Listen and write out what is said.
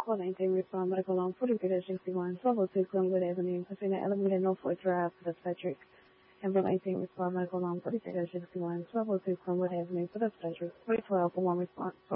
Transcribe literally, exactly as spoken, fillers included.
Call nineteen respond medical alarm forty-three sixty-one, twelve oh two Glenwood Avenue, Pasadena, Alameda, Norfolk Drive, for the obstetric. Amber nineteen respond medical alarm forty-three sixty-one, twelve oh two Glenwood Avenue, for the obstetric. three twelve for one response.